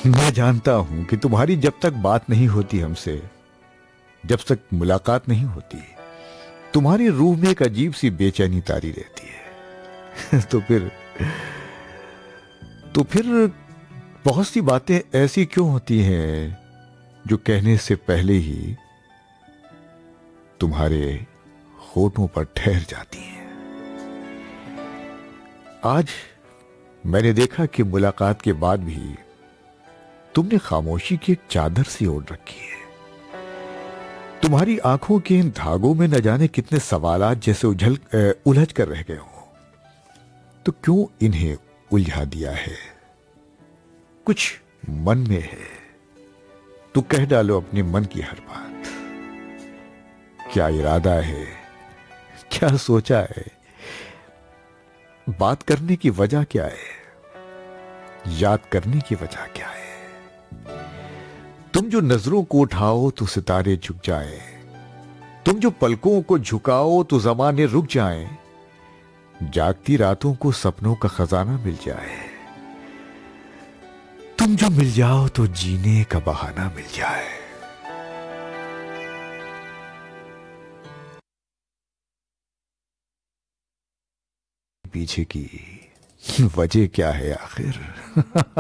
मैं जानता हूं कि तुम्हारी जब तक बात नहीं होती हमसे, जब तक मुलाकात नहीं होती, तुम्हारी रूह में एक अजीब सी बेचैनी तारी रहती है। तो फिर बहुत सी बातें ऐसी क्यों होती हैं जो कहने से पहले ही तुम्हारे होठों पर ठहर जाती हैं। आज मैंने देखा कि मुलाकात के बाद भी तुमने खामोशी की एक चादर सी ओढ़ रखी है। तुम्हारी आंखों के इन धागों में न जाने कितने सवालात जैसे उलझ कर रह गए हो। तो क्यों इन्हें उलझा दिया है? कुछ मन में है तो कह डालो अपने मन की हर बात। क्या इरादा है, क्या सोचा है, बात करने की वजह क्या है, याद करने की वजह क्या है? तुम जो नजरों को उठाओ तो सितारे झुक जाए, तुम जो पलकों को झुकाओ तो जमाने रुक जाएं, जागती रातों को सपनों का खजाना मिल जाए, तुम जो मिल जाओ तो जीने का बहाना मिल जाए। पीछे की वजह क्या है आखिर?